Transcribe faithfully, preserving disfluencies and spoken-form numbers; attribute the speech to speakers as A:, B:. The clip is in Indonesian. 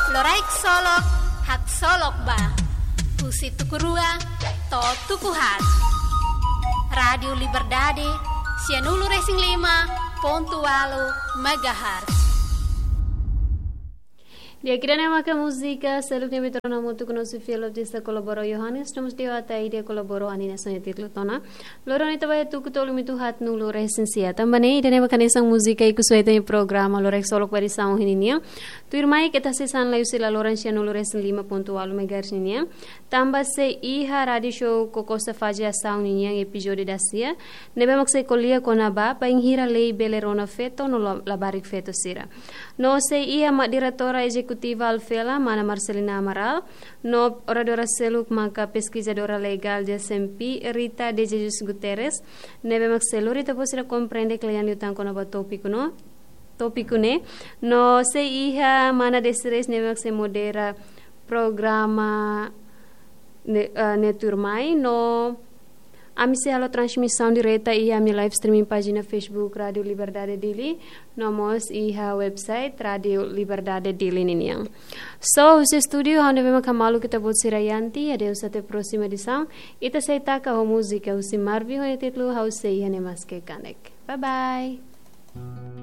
A: Loraik solok, hak solok ba. Husi tukurua, to tukuhat. Radio Liberdade, Sianulu Racing lima, Pontualo, Megahertz.
B: Di akhirnya maka musika seluruhnya metronom untuk konosi film artista kolaboro Yohanes nomos dia atai dia kolaboro anina sonya titlu tona loro ni tabai tu kutolu mitu hat nulu resensia tambane ida ne makan isang musika iku sueta ni programa lorek solok bari saung hininia tu irmai kita sesan la usila lorencia nulu resen lima ponto alu megahertz ninia tamba se iha radio show kokosa faja saung ninia episode dasia nebe makse kolia konaba paing hira lei belerona feto no labarik feto sira no se iha mak diretora Executiva Alfela, Mana Marcelina Amaral, no oradora seluk maka pesquisadora legal de S M P, Rita de Jesus Guterres, nebe maxelo Rita posira comprende que le yutan con aba tópico no, tópico ne, no se hija Mana de Ceres nebe maxe modera programa ne, uh, neturmai, no Amise halo transmissão direta e a minha live streaming página Facebook Radio Liberdade Dili, nomos e a website Radio Liberdade Dili niang. So, os estúdio onde vemos kamalu kita buat sirayanti, adeus até próxima edição. Ita sei taka ho música, o si Marvin ho titlu, hau sei hane maske kanek. Bye bye.